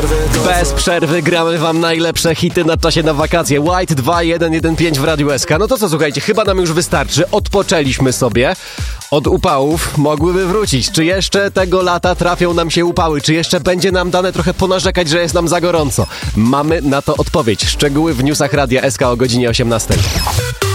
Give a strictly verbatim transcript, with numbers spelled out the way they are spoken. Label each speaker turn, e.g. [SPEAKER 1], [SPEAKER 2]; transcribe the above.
[SPEAKER 1] Bez przerwy gramy wam najlepsze hity na czasie na wakacje. White dwa jeden jeden pięć w Radiu S K. No to co, słuchajcie, chyba nam już wystarczy. Odpoczęliśmy sobie. Od upałów mogłyby wrócić. Czy jeszcze tego lata trafią nam się upały? Czy jeszcze będzie nam dane trochę ponarzekać, że jest nam za gorąco? Mamy na to odpowiedź. Szczegóły w newsach Radia S K o godzinie osiemnastej.